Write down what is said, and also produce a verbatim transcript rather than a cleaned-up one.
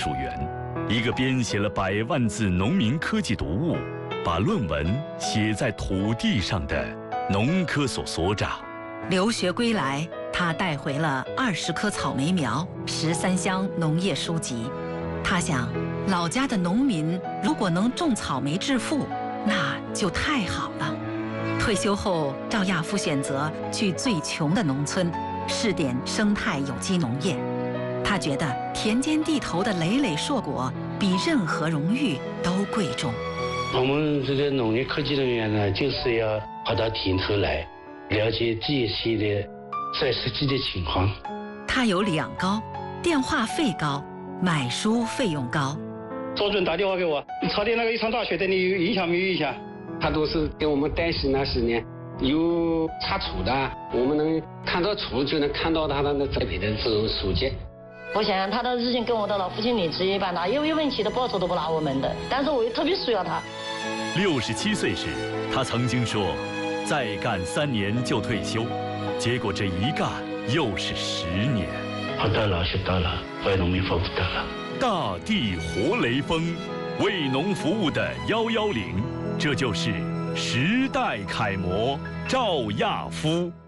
术员，一个编写了百万字农民科技读物，把论文写在土地上的农科所所长。 留学归来，他带回了二十棵草莓苗、十三箱农业书籍。他想，老家的农民如果能种草莓致富，那就太好了。退休后，赵亚夫选择去最穷的农村，试点生态有机农业。他觉得田间地头的累累硕果比任何荣誉都贵重。 我们这个农业科技人员呢，就是要跑到田头来，了解这些的在实际的情况。 他有两高，电话费高，买书费用高。 周准打电话给我，朝天那个一上大学对你有影响没有影响？ 他都是给我们担心那是呢，有查处的，我们能看到处就能看到他的那这里的这种书籍。 我想他的日情跟我的老父亲年纪一般大，有一分钱的报酬都不拿我们的，但是我又特别需要他。 六十七岁时，他曾经说，再干三年就退休，结果这一干又是十年。 活到老学到老，为农民服务到老。 大地活雷锋，为农服务的幺幺零，这就是时代楷模赵亚夫。